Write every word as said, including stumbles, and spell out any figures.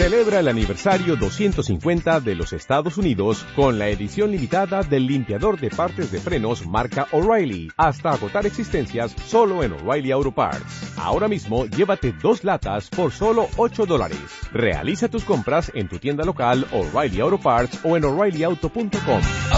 Celebra el aniversario doscientos cincuenta de los Estados Unidos con la edición limitada del limpiador de partes de frenos marca O'Reilly, hasta agotar existencias solo en O'Reilly Auto Parts. Ahora mismo llévate dos latas por solo ocho dólares. Realiza tus compras en tu tienda local O'Reilly Auto Parts o en O'Reilly Auto punto com.